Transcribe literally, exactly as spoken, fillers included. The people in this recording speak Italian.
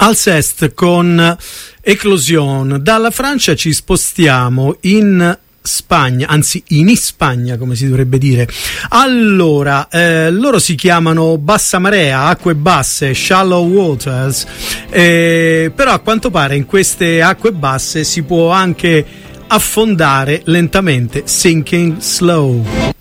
Alceste con Eclosion. Dalla Francia ci spostiamo in Spagna, anzi in Ispagna come si dovrebbe dire. Allora, eh, loro si chiamano Bassa Marea, acque basse, Shallow Waters, eh, però a quanto pare in queste acque basse si può anche affondare lentamente, sinking slow.